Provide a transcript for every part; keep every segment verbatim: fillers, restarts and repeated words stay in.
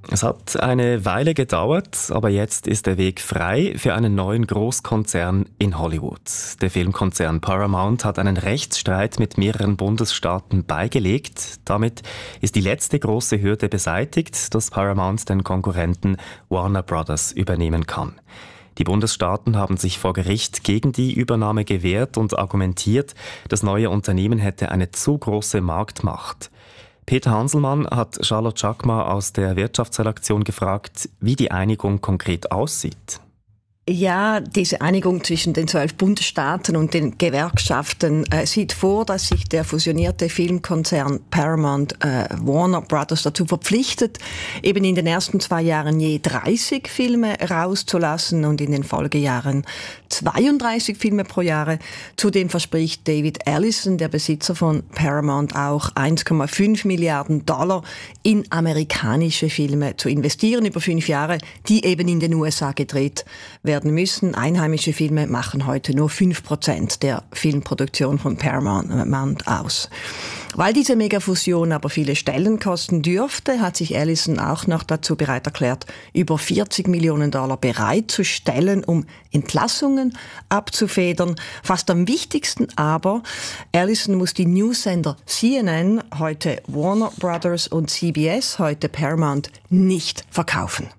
Es hat eine Weile gedauert, aber jetzt ist der Weg frei für einen neuen Großkonzern in Hollywood. Der Filmkonzern Paramount hat einen Rechtsstreit mit mehreren Bundesstaaten beigelegt. Damit ist die letzte große Hürde beseitigt, dass Paramount den Konkurrenten Warner Brothers übernehmen kann. Die Bundesstaaten haben sich vor Gericht gegen die Übernahme gewehrt und argumentiert, das neue Unternehmen hätte eine zu große Marktmacht. Peter Hanselmann hat Charlotte Chakma aus der Wirtschaftsredaktion gefragt, wie die Einigung konkret aussieht. Ja, diese Einigung zwischen den zwölf Bundesstaaten und den Gewerkschaften äh, sieht vor, dass sich der fusionierte Filmkonzern Paramount äh, Warner Brothers dazu verpflichtet, eben in den ersten zwei Jahren je dreißig Filme rauszulassen und in den Folgejahren zweiunddreißig Filme pro Jahr. Zudem verspricht David Ellison, der Besitzer von Paramount, auch eins Komma fünf Milliarden Dollar in amerikanische Filme zu investieren über fünf Jahre, die eben in den U S A gedreht werden müssen. Einheimische Filme machen heute nur fünf Prozent der Filmproduktion von Paramount aus. Weil diese Megafusion aber viele Stellen kosten dürfte, hat sich Ellison auch noch dazu bereit erklärt, über vierzig Millionen Dollar bereitzustellen, um Entlassungen abzufedern. Fast am wichtigsten aber, Ellison muss die Newsender C N N, heute Warner Brothers, und C B S, heute Paramount, nicht verkaufen.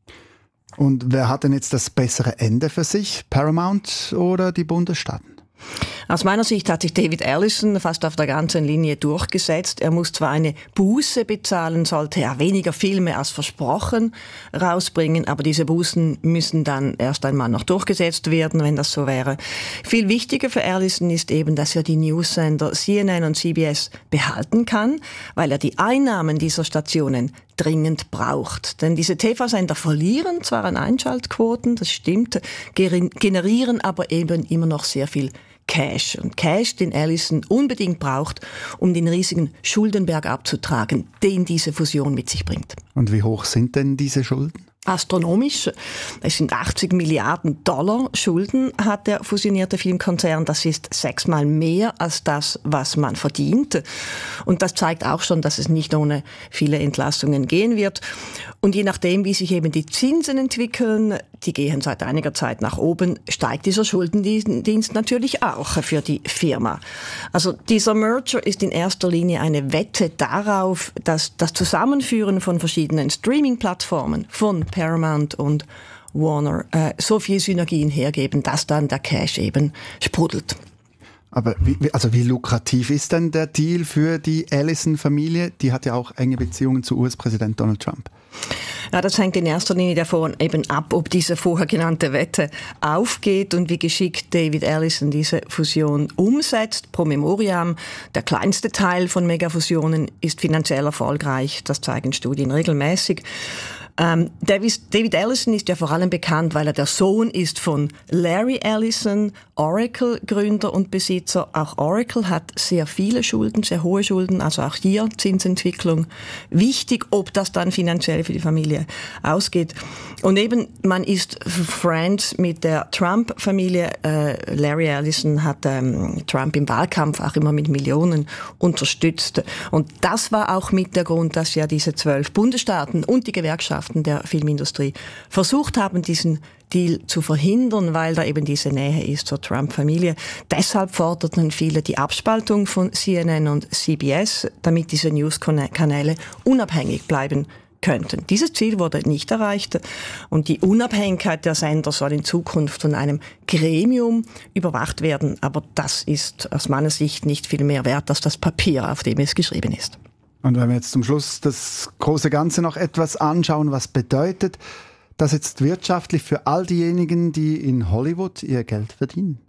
Und wer hat denn jetzt das bessere Ende für sich? Paramount oder die Bundesstaaten? Aus meiner Sicht hat sich David Ellison fast auf der ganzen Linie durchgesetzt. Er muss zwar eine Buße bezahlen, sollte er weniger Filme als versprochen rausbringen, aber diese Bußen müssen dann erst einmal noch durchgesetzt werden, wenn das so wäre. Viel wichtiger für Ellison ist eben, dass er die Newsender C N N und C B S behalten kann, weil er die Einnahmen dieser Stationen dringend braucht. Denn diese T V-Sender verlieren zwar an Einschaltquoten, das stimmt, generieren aber eben immer noch sehr viel Cash. Und Cash, den Ellison unbedingt braucht, um den riesigen Schuldenberg abzutragen, den diese Fusion mit sich bringt. Und wie hoch sind denn diese Schulden? Astronomisch. Es sind achtzig Milliarden Dollar Schulden hat der fusionierte Filmkonzern. Das ist sechsmal mehr als das, was man verdient. Und das zeigt auch schon, dass es nicht ohne viele Entlassungen gehen wird. Und je nachdem, wie sich eben die Zinsen entwickeln, die gehen seit einiger Zeit nach oben, steigt dieser Schuldendienst natürlich auch für die Firma. Also dieser Merger ist in erster Linie eine Wette darauf, dass das Zusammenführen von verschiedenen Streaming-Plattformen von Paramount und Warner äh, so viel Synergien hergeben, dass dann der Cash eben sprudelt. Aber wie, also wie lukrativ ist denn der Deal für die Ellison-Familie? Die hat ja auch enge Beziehungen zu U S-Präsident Donald Trump. Ja, das hängt in erster Linie davon eben ab, ob diese vorher genannte Wette aufgeht und wie geschickt David Ellison diese Fusion umsetzt. Pro Memoriam, der kleinste Teil von Megafusionen ist finanziell erfolgreich. Das zeigen Studien regelmäßig. Ähm, David, David Ellison ist ja vor allem bekannt, weil er der Sohn ist von Larry Ellison, Oracle-Gründer und Besitzer. Auch Oracle hat sehr viele Schulden, sehr hohe Schulden, also auch hier Zinsentwicklung wichtig, ob das dann finanziell für die Familie ausgeht. Und eben, man ist Friends mit der Trump-Familie. Äh, Larry Ellison hat ähm, Trump im Wahlkampf auch immer mit Millionen unterstützt. Und das war auch mit der Grund, dass ja diese zwölf Bundesstaaten und die Gewerkschaften der Filmindustrie versucht haben, diesen Deal zu verhindern, weil da eben diese Nähe ist zur Trump-Familie. Deshalb forderten viele die Abspaltung von C N N und C B S, damit diese News-Kanäle unabhängig bleiben könnten. Dieses Ziel wurde nicht erreicht und die Unabhängigkeit der Sender soll in Zukunft von einem Gremium überwacht werden, aber das ist aus meiner Sicht nicht viel mehr wert als das Papier, auf dem es geschrieben ist. Und wenn wir jetzt zum Schluss das große Ganze noch etwas anschauen, was bedeutet das jetzt wirtschaftlich für all diejenigen, die in Hollywood ihr Geld verdienen?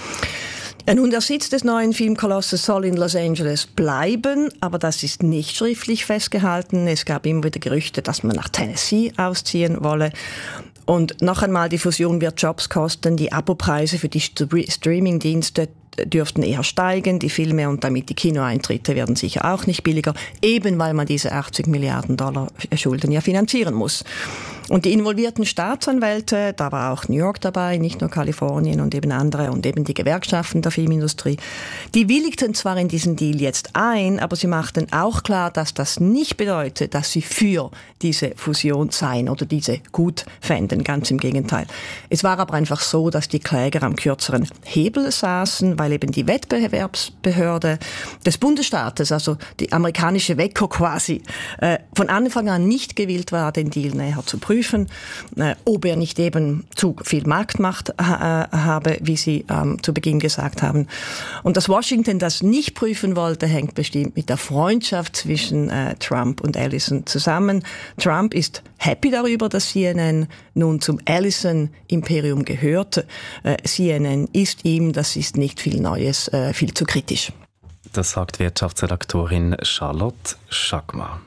Ja, nun, der Sitz des neuen Filmkolosses soll in Los Angeles bleiben, aber das ist nicht schriftlich festgehalten. Es gab immer wieder Gerüchte, dass man nach Tennessee ausziehen wolle. Und noch einmal, die Fusion wird Jobs kosten, die Abopreise für die Streaming-Dienste dürften eher steigen, die Filme und damit die Kinoeintritte werden sicher auch nicht billiger, eben weil man diese achtzig Milliarden Dollar Schulden ja finanzieren muss. Und die involvierten Staatsanwälte, da war auch New York dabei, nicht nur Kalifornien und eben andere und eben die Gewerkschaften der Filmindustrie, die willigten zwar in diesen Deal jetzt ein, aber sie machten auch klar, dass das nicht bedeutet, dass sie für diese Fusion seien oder diese gut fänden, ganz im Gegenteil. Es war aber einfach so, dass die Kläger am kürzeren Hebel saßen, weil eben die Wettbewerbsbehörde des Bundesstaates, also die amerikanische W E C O quasi, äh, von Anfang an nicht gewillt war, den Deal näher zu prüfen, äh, ob er nicht eben zu viel Marktmacht äh, habe, wie Sie ähm, zu Beginn gesagt haben. Und dass Washington das nicht prüfen wollte, hängt bestimmt mit der Freundschaft zwischen äh, Trump und Ellison zusammen. Trump ist happy darüber, dass C N N nun zum Ellison-Imperium gehört. Äh, C N N ist ihm, das ist nicht viel Neues, äh, viel zu kritisch. Das sagt Wirtschaftsredaktorin Charlotte Schackmar.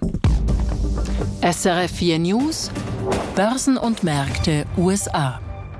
S R F vier News, Börsen und Märkte U S A.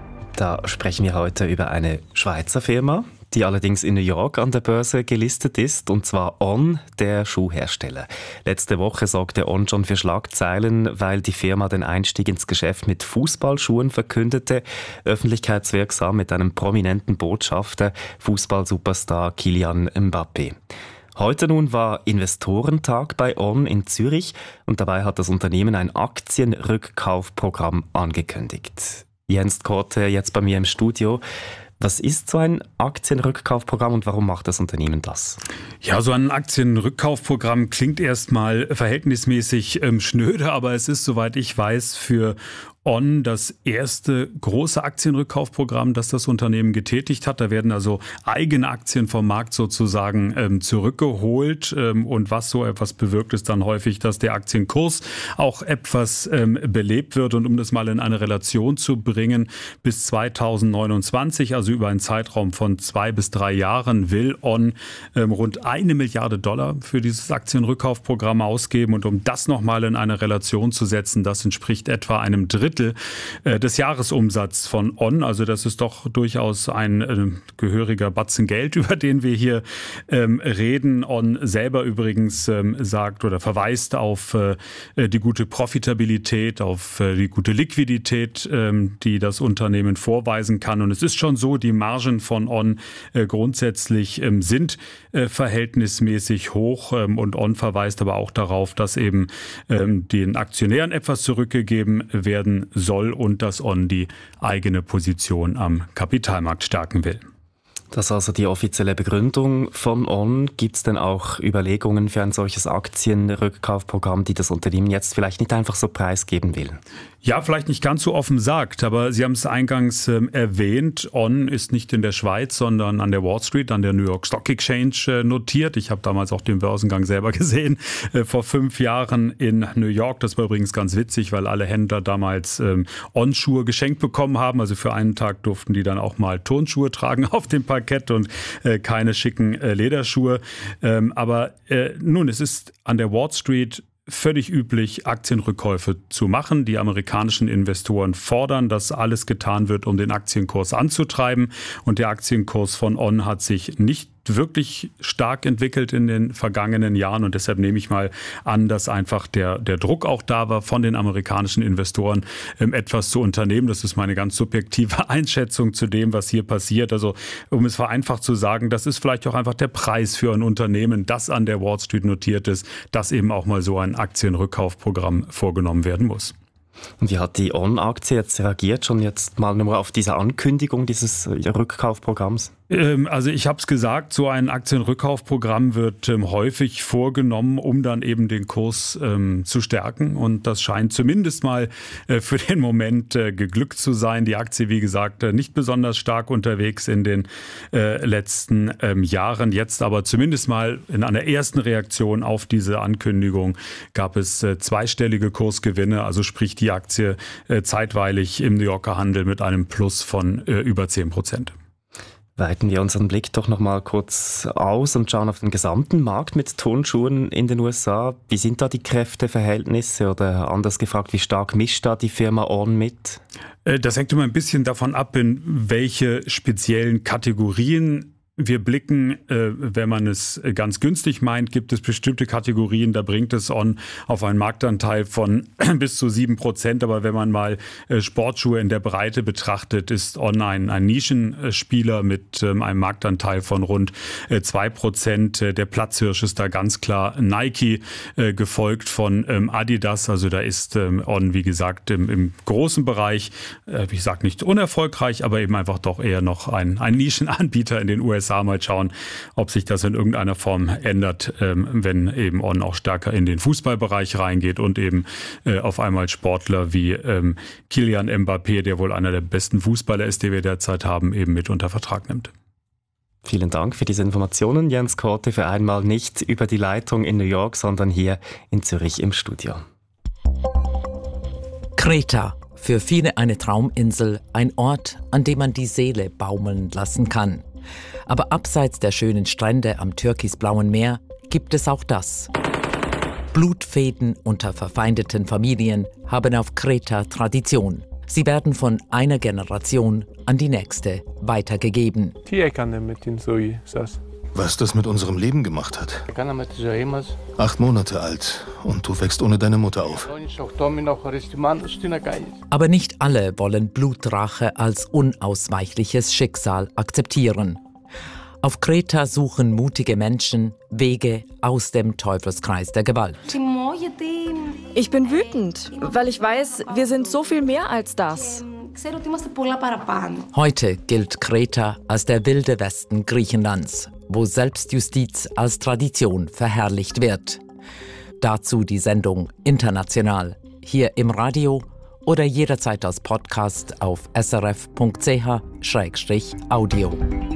Da sprechen wir heute über eine Schweizer Firma, die allerdings in New York an der Börse gelistet ist, und zwar On, der Schuhhersteller. Letzte Woche sorgte On schon für Schlagzeilen, weil die Firma den Einstieg ins Geschäft mit Fußballschuhen verkündete, öffentlichkeitswirksam mit einem prominenten Botschafter, Fußballsuperstar Kylian Mbappé. Heute nun war Investorentag bei On in Zürich und dabei hat das Unternehmen ein Aktienrückkaufprogramm angekündigt. Jens Korte jetzt bei mir im Studio. Was ist so ein Aktienrückkaufprogramm und warum macht das Unternehmen das? Ja, so ein Aktienrückkaufprogramm klingt erstmal verhältnismäßig ähm, schnöde, aber es ist, soweit ich weiß, für On das erste große Aktienrückkaufprogramm, das das Unternehmen getätigt hat. Da werden also eigene Aktien vom Markt sozusagen ähm, zurückgeholt. Ähm, und was so etwas bewirkt, ist dann häufig, dass der Aktienkurs auch etwas ähm, belebt wird. Und um das mal in eine Relation zu bringen, bis zweitausendneunundzwanzig, also über einen Zeitraum von zwei bis drei Jahren, will On ähm, rund eine Milliarde Dollar für dieses Aktienrückkaufprogramm ausgeben. Und um das nochmal in eine Relation zu setzen, das entspricht etwa einem Drittel des Jahresumsatzes von On. Also das ist doch durchaus ein äh, gehöriger Batzen Geld, über den wir hier ähm, reden. On selber übrigens ähm, sagt oder verweist auf äh, die gute Profitabilität, auf äh, die gute Liquidität, ähm, die das Unternehmen vorweisen kann. Und es ist schon so, die Margen von On äh, grundsätzlich ähm, sind äh, verhältnismäßig hoch. Ähm, und On verweist aber auch darauf, dass eben ähm, den Aktionären etwas zurückgegeben werden soll und dass On die eigene Position am Kapitalmarkt stärken will. Das ist also die offizielle Begründung von On. Gibt es denn auch Überlegungen für ein solches Aktienrückkaufprogramm, die das Unternehmen jetzt vielleicht nicht einfach so preisgeben will? Ja, vielleicht nicht ganz so offen sagt, aber Sie haben es eingangs äh, erwähnt. On ist nicht in der Schweiz, sondern an der Wall Street, an der New York Stock Exchange äh, notiert. Ich habe damals auch den Börsengang selber gesehen, äh, vor fünf Jahren in New York. Das war übrigens ganz witzig, weil alle Händler damals ähm, On-Schuhe geschenkt bekommen haben. Also für einen Tag durften die dann auch mal Turnschuhe tragen auf dem Parkett und äh, keine schicken äh, Lederschuhe. Ähm, aber äh, nun, es ist an der Wall Street völlig üblich, Aktienrückkäufe zu machen. Die amerikanischen Investoren fordern, dass alles getan wird, um den Aktienkurs anzutreiben. Und der Aktienkurs von On hat sich nicht wirklich stark entwickelt in den vergangenen Jahren. Und deshalb nehme ich mal an, dass einfach der, der Druck auch da war, von den amerikanischen Investoren ähm, etwas zu unternehmen. Das ist meine ganz subjektive Einschätzung zu dem, was hier passiert. Also um es vereinfacht zu sagen, das ist vielleicht auch einfach der Preis für ein Unternehmen, das an der Wall Street notiert ist, dass eben auch mal so ein Aktienrückkaufprogramm vorgenommen werden muss. Und wie hat die On-Aktie jetzt reagiert, schon jetzt mal nur auf diese Ankündigung dieses Rückkaufprogramms? Also ich habe es gesagt, so ein Aktienrückkaufprogramm wird ähm, häufig vorgenommen, um dann eben den Kurs ähm, zu stärken. Und das scheint zumindest mal äh, für den Moment äh, geglückt zu sein. Die Aktie, wie gesagt, äh, nicht besonders stark unterwegs in den äh, letzten ähm, Jahren. Jetzt aber zumindest mal in einer ersten Reaktion auf diese Ankündigung gab es äh, zweistellige Kursgewinne. Also sprich die Aktie äh, zeitweilig im New Yorker Handel mit einem Plus von äh, über zehn Prozent. Weiten wir unseren Blick doch noch mal kurz aus und schauen auf den gesamten Markt mit Turnschuhen in den U S A. Wie sind da die Kräfteverhältnisse oder anders gefragt, wie stark mischt da die Firma On mit? Das hängt immer ein bisschen davon ab, in welche speziellen Kategorien Wir blicken, äh, wenn man es ganz günstig meint, gibt es bestimmte Kategorien, da bringt es On auf einen Marktanteil von bis zu sieben Prozent. Aber wenn man mal äh, Sportschuhe in der Breite betrachtet, ist On ein, ein Nischenspieler mit ähm, einem Marktanteil von rund äh, zwei Prozent. Äh, der Platzhirsch ist da ganz klar Nike, äh, gefolgt von ähm, Adidas. Also da ist ähm, On, wie gesagt, im, im großen Bereich, äh, ich sage nicht unerfolgreich, aber eben einfach doch eher noch ein, ein Nischenanbieter in den U S A. Mal schauen, ob sich das in irgendeiner Form ändert, ähm, wenn eben On auch stärker in den Fußballbereich reingeht und eben äh, auf einmal Sportler wie ähm, Kylian Mbappé, der wohl einer der besten Fußballer ist, die wir derzeit haben, eben mit unter Vertrag nimmt. Vielen Dank für diese Informationen, Jens Korte, für einmal nicht über die Leitung in New York, sondern hier in Zürich im Studio. Kreta, für viele eine Trauminsel, ein Ort, an dem man die Seele baumeln lassen kann. Aber abseits der schönen Strände am türkisblauen Meer gibt es auch das. Blutfäden unter verfeindeten Familien haben auf Kreta Tradition. Sie werden von einer Generation an die nächste weitergegeben. Was das mit unserem Leben gemacht hat. Acht Monate alt und du wächst ohne deine Mutter auf. Aber nicht alle wollen Blutrache als unausweichliches Schicksal akzeptieren. Auf Kreta suchen mutige Menschen Wege aus dem Teufelskreis der Gewalt. Ich bin wütend, weil ich weiß, wir sind so viel mehr als das. Heute gilt Kreta als der wilde Westen Griechenlands, wo Selbstjustiz als Tradition verherrlicht wird. Dazu die Sendung International, hier im Radio oder jederzeit als Podcast auf s r f punkt c h slash audio.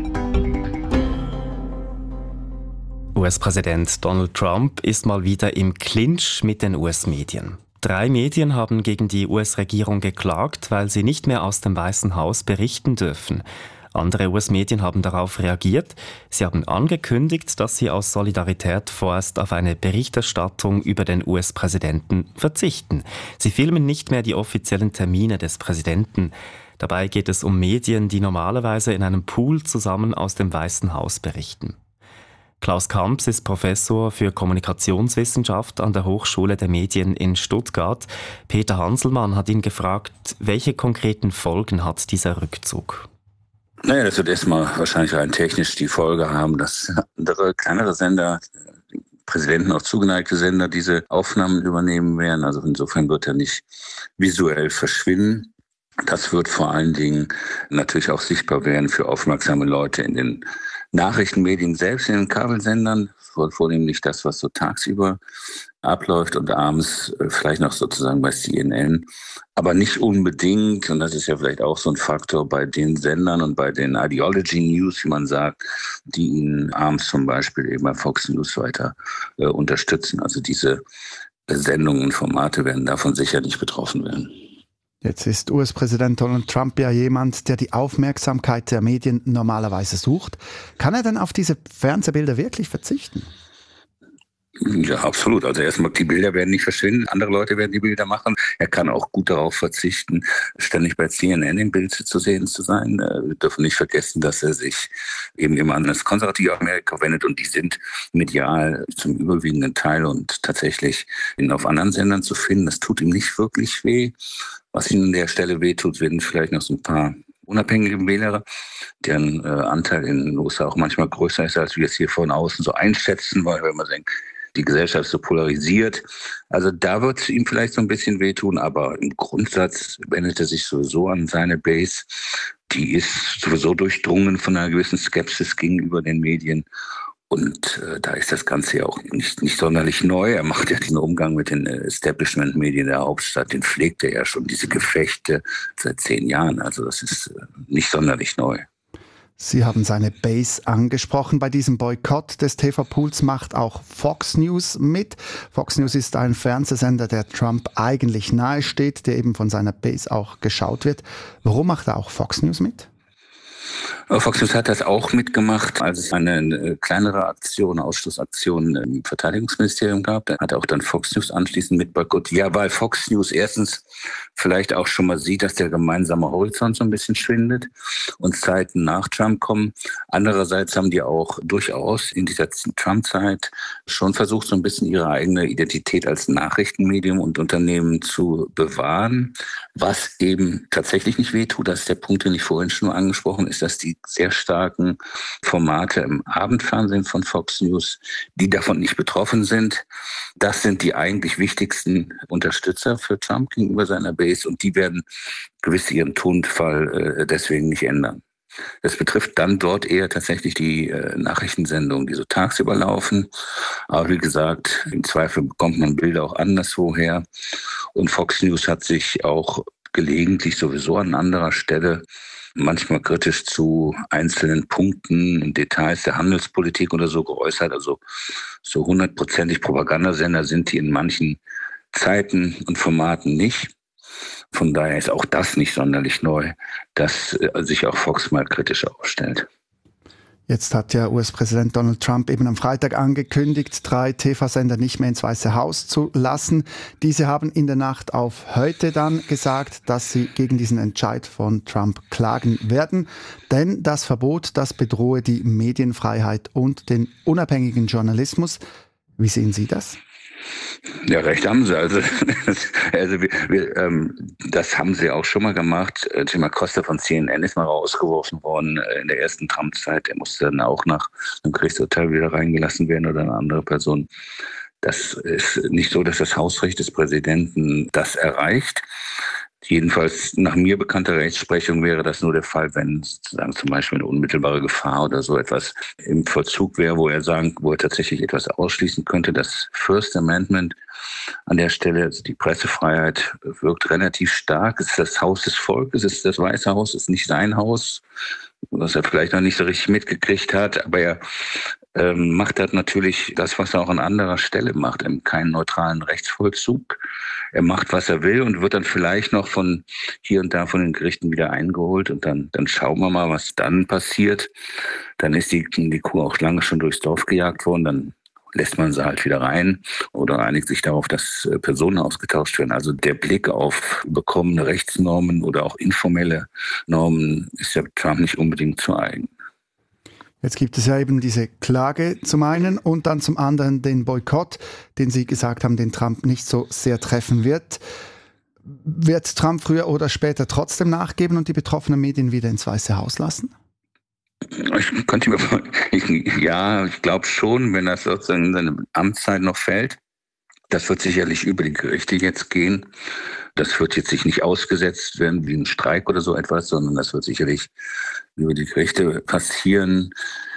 U S-Präsident Donald Trump ist mal wieder im Clinch mit den U S-Medien. Drei Medien haben gegen die U S-Regierung geklagt, weil sie nicht mehr aus dem Weißen Haus berichten dürfen. Andere U S-Medien haben darauf reagiert. Sie haben angekündigt, dass sie aus Solidarität vorerst auf eine Berichterstattung über den U S-Präsidenten verzichten. Sie filmen nicht mehr die offiziellen Termine des Präsidenten. Dabei geht es um Medien, die normalerweise in einem Pool zusammen aus dem Weißen Haus berichten. Klaus Kamps ist Professor für Kommunikationswissenschaft an der Hochschule der Medien in Stuttgart. Peter Hanselmann hat ihn gefragt, welche konkreten Folgen hat dieser Rückzug? Naja, das wird erstmal wahrscheinlich rein technisch die Folge haben, dass andere, kleinere Sender, Präsidenten auch zugeneigte Sender, diese Aufnahmen übernehmen werden. Also insofern wird er nicht visuell verschwinden. Das wird vor allen Dingen natürlich auch sichtbar werden für aufmerksame Leute in den Nachrichtenmedien selbst, in den Kabelsendern, vornehmlich das, was so tagsüber abläuft und abends vielleicht noch sozusagen bei C N N, aber nicht unbedingt, und das ist ja vielleicht auch so ein Faktor bei den Sendern und bei den Ideology News, wie man sagt, die ihnen abends zum Beispiel eben bei Fox News weiter äh, unterstützen. Also diese Sendungen und Formate werden davon sicher nicht betroffen werden. Jetzt ist U S-Präsident Donald Trump ja jemand, der die Aufmerksamkeit der Medien normalerweise sucht. Kann er denn auf diese Fernsehbilder wirklich verzichten? Ja, absolut. Also erstmal, die Bilder werden nicht verschwinden. Andere Leute werden die Bilder machen. Er kann auch gut darauf verzichten, ständig bei C N N im Bild zu sehen zu sein. Wir dürfen nicht vergessen, dass er sich eben immer an das konservative Amerika wendet und die sind medial zum überwiegenden Teil und tatsächlich auf anderen Sendern zu finden. Das tut ihm nicht wirklich weh. Was ihm an der Stelle wehtut, sind vielleicht noch so ein paar unabhängige Wähler, deren äh, Anteil in den U S A auch manchmal größer ist, als wir es hier von außen so einschätzen wollen, wenn man denkt, die Gesellschaft ist so polarisiert. Also da wird es ihm vielleicht so ein bisschen wehtun, aber im Grundsatz wendet er sich sowieso an seine Base. Die ist sowieso durchdrungen von einer gewissen Skepsis gegenüber den Medien. Und äh, da ist das Ganze ja auch nicht, nicht sonderlich neu. Er macht ja den Umgang mit den Establishment-Medien der Hauptstadt, den pflegt er ja schon, diese Gefechte seit zehn Jahren. Also das ist äh, nicht sonderlich neu. Sie haben seine Base angesprochen. Bei diesem Boykott des T V-Pools macht auch Fox News mit. Fox News ist ein Fernsehsender, der Trump eigentlich nahesteht, der eben von seiner Base auch geschaut wird. Warum macht er auch Fox News mit? Fox News hat das auch mitgemacht, als es eine kleinere Aktion, Ausschlussaktion im Verteidigungsministerium gab. Da hat auch dann Fox News anschließend mit boykottiert. Ja, weil Fox News erstens vielleicht auch schon mal sieht, dass der gemeinsame Horizont so ein bisschen schwindet und Zeiten nach Trump kommen. Andererseits haben die auch durchaus in dieser Trump-Zeit schon versucht, so ein bisschen ihre eigene Identität als Nachrichtenmedium und Unternehmen zu bewahren. Was eben tatsächlich nicht wehtut, das ist der Punkt, den ich vorhin schon angesprochen habe, ist, dass die sehr starken Formate im Abendfernsehen von Fox News, die davon nicht betroffen sind, das sind die eigentlich wichtigsten Unterstützer für Trump gegenüber seiner Base und die werden gewiss ihren Tonfall äh, deswegen nicht ändern. Das betrifft dann dort eher tatsächlich die äh, Nachrichtensendungen, die so tagsüber laufen. Aber wie gesagt, im Zweifel bekommt man Bilder auch anderswoher. Und Fox News hat sich auch gelegentlich sowieso an anderer Stelle manchmal kritisch zu einzelnen Punkten und Details der Handelspolitik oder so geäußert. Also so hundertprozentig Propagandasender sind die in manchen Zeiten und Formaten nicht. Von daher ist auch das nicht sonderlich neu, dass sich auch Fox mal kritisch aufstellt. Jetzt hat ja U S-Präsident Donald Trump eben am Freitag angekündigt, drei T V-Sender nicht mehr ins Weiße Haus zu lassen. Diese haben in der Nacht auf heute dann gesagt, dass sie gegen diesen Entscheid von Trump klagen werden. Denn das Verbot, das bedrohe die Medienfreiheit und den unabhängigen Journalismus. Wie sehen Sie das? Ja, recht haben sie. Also, also wir, wir, ähm, das haben sie auch schon mal gemacht. Jim Acosta von C N N ist mal rausgeworfen worden in der ersten Trump-Zeit. Er musste dann auch nach einem Gerichtsurteil wieder reingelassen werden oder eine andere Person. Das ist nicht so, dass das Hausrecht des Präsidenten das erreicht. Jedenfalls nach mir bekannter Rechtsprechung wäre das nur der Fall, wenn sozusagen zum Beispiel eine unmittelbare Gefahr oder so etwas im Vollzug wäre, wo er sagen, wo er tatsächlich etwas ausschließen könnte. Das First Amendment an der Stelle, also die Pressefreiheit, wirkt relativ stark. Es ist das Haus des Volkes, es ist das Weiße Haus, es ist nicht sein Haus, was er vielleicht noch nicht so richtig mitgekriegt hat, aber er ähm, macht halt natürlich das, was er auch an anderer Stelle macht, eben keinen neutralen Rechtsvollzug. Er macht, was er will und wird dann vielleicht noch von hier und da von den Gerichten wieder eingeholt und dann, dann schauen wir mal, was dann passiert. Dann ist die, die Kuh auch lange schon durchs Dorf gejagt worden, dann lässt man sie halt wieder rein oder einigt sich darauf, dass Personen ausgetauscht werden. Also der Blick auf bekommene Rechtsnormen oder auch informelle Normen ist ja Trump nicht unbedingt zu eigen. Jetzt gibt es ja eben diese Klage zum einen und dann zum anderen den Boykott, den Sie gesagt haben, den Trump nicht so sehr treffen wird. Wird Trump früher oder später trotzdem nachgeben und die betroffenen Medien wieder ins Weiße Haus lassen? Ich könnte mir, ich, ja, ich glaube schon, wenn das sozusagen in seine Amtszeit noch fällt. Das wird sicherlich über die Gerichte jetzt gehen. Das wird jetzt sich nicht ausgesetzt werden wie ein Streik oder so etwas, sondern das wird sicherlich über die Gerichte passieren.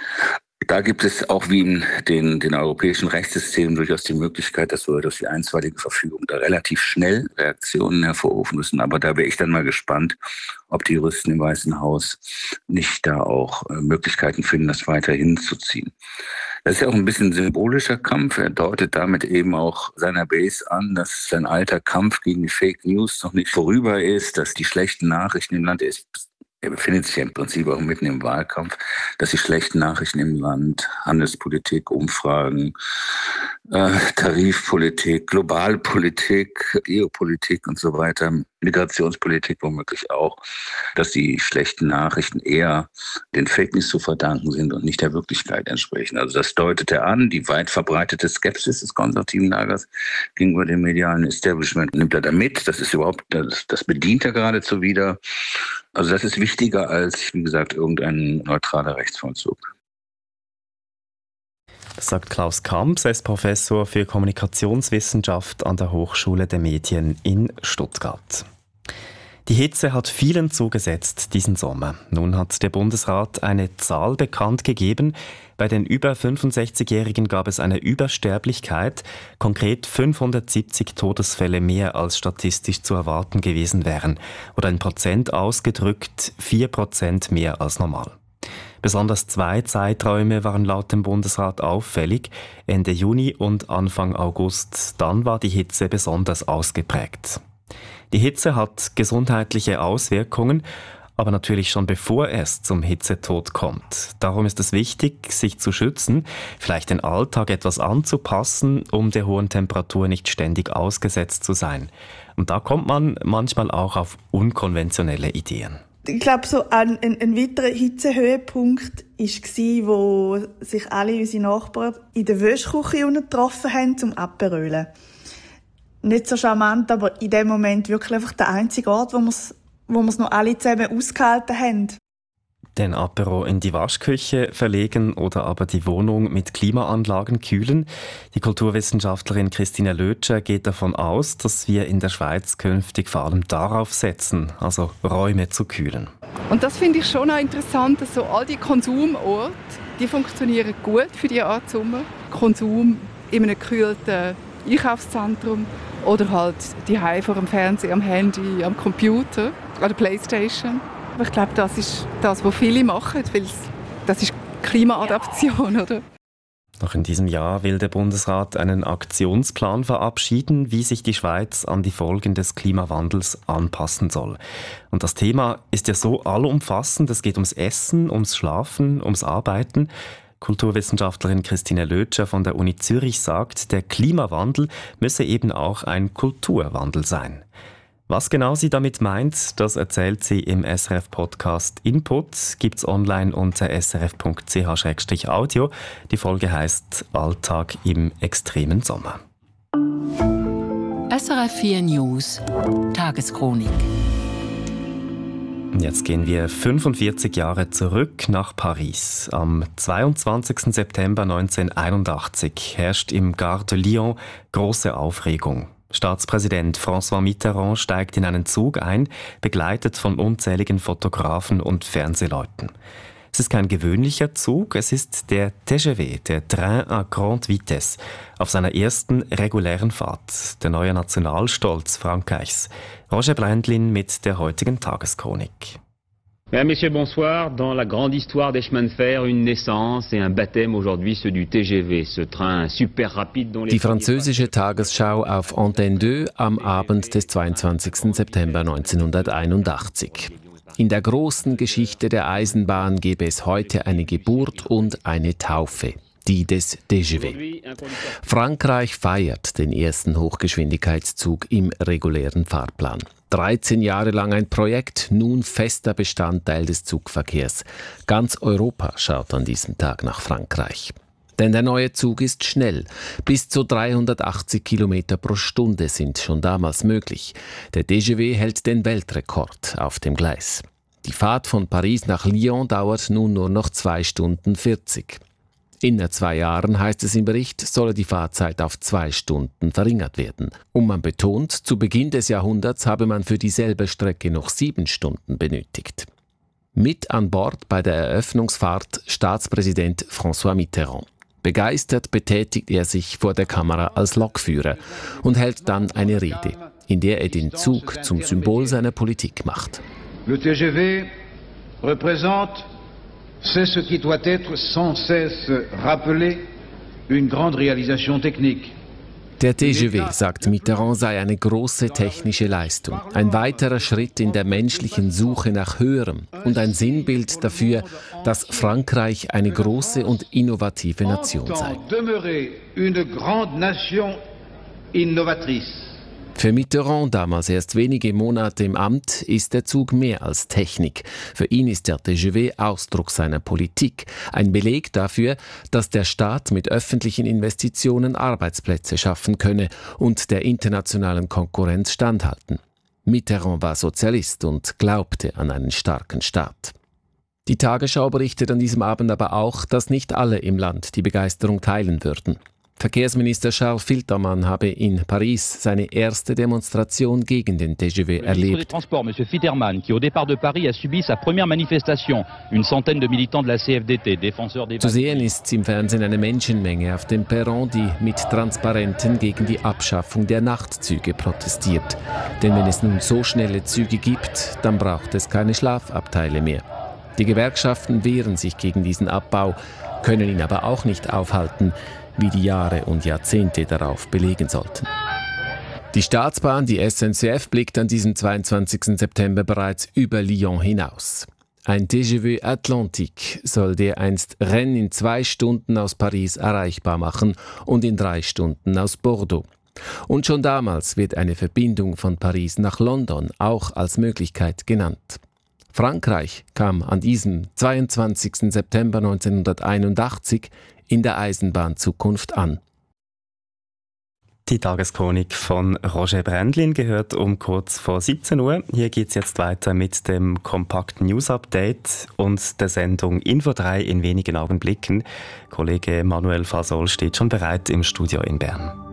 Da gibt es auch wie in den, den europäischen Rechtssystemen durchaus die Möglichkeit, dass wir durch die einstweilige Verfügung da relativ schnell Reaktionen hervorrufen müssen. Aber da wäre ich dann mal gespannt, ob die Juristen im Weißen Haus nicht da auch Möglichkeiten finden, das weiter hinzuziehen. Das ist ja auch ein bisschen ein symbolischer Kampf. Er deutet damit eben auch seiner Base an, dass sein alter Kampf gegen die Fake News noch nicht vorüber ist, dass die schlechten Nachrichten im Land ist. Er befindet sich ja im Prinzip auch mitten im Wahlkampf, dass die schlechten Nachrichten im Land, Handelspolitik, Umfragen, äh, Tarifpolitik, Globalpolitik, Geopolitik und so weiter, Migrationspolitik womöglich auch, dass die schlechten Nachrichten eher den Fake News zu verdanken sind und nicht der Wirklichkeit entsprechen. Also das deutet er an. Die weit verbreitete Skepsis des konservativen Lagers gegenüber dem medialen Establishment nimmt er da mit. Das ist überhaupt, das, das bedient er geradezu wieder. Also das ist wichtiger als, wie gesagt, irgendein neutraler Rechtsvollzug. Das sagt Klaus Kamps, er ist Professor für Kommunikationswissenschaft an der Hochschule der Medien in Stuttgart. Die Hitze hat vielen zugesetzt diesen Sommer. Nun hat der Bundesrat eine Zahl bekannt gegeben. Bei den über fünfundsechzigjährigen gab es eine Übersterblichkeit, konkret fünfhundertsiebzig Todesfälle mehr als statistisch zu erwarten gewesen wären. Oder in Prozent ausgedrückt vier Prozent mehr als normal. Besonders zwei Zeiträume waren laut dem Bundesrat auffällig, Ende Juni und Anfang August. Dann war die Hitze besonders ausgeprägt. Die Hitze hat gesundheitliche Auswirkungen, aber natürlich schon bevor es zum Hitzetod kommt. Darum ist es wichtig, sich zu schützen, vielleicht den Alltag etwas anzupassen, um der hohen Temperatur nicht ständig ausgesetzt zu sein. Und da kommt man manchmal auch auf unkonventionelle Ideen. Ich glaube, so ein, ein, ein weiterer Hitzehöhepunkt war, wo sich alle unsere Nachbarn in der Wäschküche getroffen haben, zum Aperölen. Nicht so charmant, aber in dem Moment wirklich einfach der einzige Ort, wo wir es wo wir es noch alle zusammen ausgehalten haben. Den Apero in die Waschküche verlegen oder aber die Wohnung mit Klimaanlagen kühlen. Die Kulturwissenschaftlerin Christine Lötscher geht davon aus, dass wir in der Schweiz künftig vor allem darauf setzen, also Räume zu kühlen. Und das finde ich schon auch interessant, dass so all die Konsumorte, die funktionieren gut für die Art Sommer. Konsum in einem gekühlten Einkaufszentrum oder halt die Hause vor dem Fernseher, am Handy, am Computer, an der Playstation. Aber ich glaube, das ist das, was viele machen, weil das ist Klimaadaption, oder? Noch in diesem Jahr will der Bundesrat einen Aktionsplan verabschieden, wie sich die Schweiz an die Folgen des Klimawandels anpassen soll. Und das Thema ist ja so allumfassend, es geht ums Essen, ums Schlafen, ums Arbeiten. Kulturwissenschaftlerin Christine Lötscher von der Uni Zürich sagt, der Klimawandel müsse eben auch ein Kulturwandel sein. Was genau sie damit meint, das erzählt sie im S R F-Podcast Input, gibt's online unter s r f punkt c h slash audio. Die Folge heisst Alltag im extremen Sommer. S R F vier News Tageschronik. Jetzt gehen wir fünfundvierzig Jahre zurück nach Paris. Am zweiundzwanzigsten September neunzehnhunderteinundachtzig herrscht im Gare de Lyon große Aufregung. Staatspräsident François Mitterrand steigt in einen Zug ein, begleitet von unzähligen Fotografen und Fernsehleuten. Es ist kein gewöhnlicher Zug, es ist der T G V, der Train à Grande Vitesse, auf seiner ersten regulären Fahrt, der neue Nationalstolz Frankreichs. Roger Blendlin mit der heutigen Tageschronik. Mesdames, Messieurs, bonsoir. Dans la grande histoire des chemins de fer, une naissance et un baptême aujourd'hui, ceux du T G V, ce train super rapide dont les... Die französische Tagesschau auf Antenne deux am Abend des zweiundzwanzigsten September neunzehnhunderteinundachtzig. In der großen Geschichte der Eisenbahn gäbe es heute eine Geburt und eine Taufe, die des T G V. Frankreich feiert den ersten Hochgeschwindigkeitszug im regulären Fahrplan. dreizehn Jahre lang ein Projekt, nun fester Bestandteil des Zugverkehrs. Ganz Europa schaut an diesem Tag nach Frankreich. Denn der neue Zug ist schnell. Bis zu dreihundertachtzig Kilometer pro Stunde sind schon damals möglich. Der T G V hält den Weltrekord auf dem Gleis. Die Fahrt von Paris nach Lyon dauert nun nur noch zwei Stunden vierzig. In zwei Jahren, heißt es im Bericht, solle die Fahrzeit auf zwei Stunden verringert werden. Und man betont, zu Beginn des Jahrhunderts habe man für dieselbe Strecke noch sieben Stunden benötigt. Mit an Bord bei der Eröffnungsfahrt Staatspräsident François Mitterrand. Begeistert betätigt er sich vor der Kamera als Lokführer und hält dann eine Rede, in der er den Zug zum Symbol seiner Politik macht. Le T G V représente, c'est ce qui doit être sans cesse rappelé, une grande réalisation technique. Der T G V, sagt Mitterrand, sei eine große technische Leistung, ein weiterer Schritt in der menschlichen Suche nach Höherem und ein Sinnbild dafür, dass Frankreich eine große und innovative Nation sei. Für Mitterrand, damals erst wenige Monate im Amt, ist der Zug mehr als Technik. Für ihn ist der T G V Ausdruck seiner Politik. Ein Beleg dafür, dass der Staat mit öffentlichen Investitionen Arbeitsplätze schaffen könne und der internationalen Konkurrenz standhalten. Mitterrand war Sozialist und glaubte an einen starken Staat. Die Tagesschau berichtet an diesem Abend aber auch, dass nicht alle im Land die Begeisterung teilen würden. Verkehrsminister Charles Filtermann habe in Paris seine erste Demonstration gegen den T G V erlebt. Transport, Monsieur Filtermann, qui au départ de Paris a subi sa première manifestation. Une centaine de militants de la C F D T, défenseurs des... Zu sehen ist im Fernsehen eine Menschenmenge auf dem Perron, die mit Transparenten gegen die Abschaffung der Nachtzüge protestiert. Denn wenn es nun so schnelle Züge gibt, dann braucht es keine Schlafabteile mehr. Die Gewerkschaften wehren sich gegen diesen Abbau, können ihn aber auch nicht aufhalten, wie die Jahre und Jahrzehnte darauf belegen sollten. Die Staatsbahn, die S N C F, blickt an diesem zweiundzwanzigsten September bereits über Lyon hinaus. Ein T G V Atlantique soll dereinst Rennes in zwei Stunden aus Paris erreichbar machen und in drei Stunden aus Bordeaux. Und schon damals wird eine Verbindung von Paris nach London auch als Möglichkeit genannt. Frankreich kam an diesem zweiundzwanzigsten September neunzehnhunderteinundachtzig in der Eisenbahnzukunft an. Die Tageschronik von Roger Brändlin gehört um kurz vor siebzehn Uhr. Hier geht es jetzt weiter mit dem Kompakt News Update und der Sendung Info drei in wenigen Augenblicken. Kollege Manuel Fasol steht schon bereit im Studio in Bern.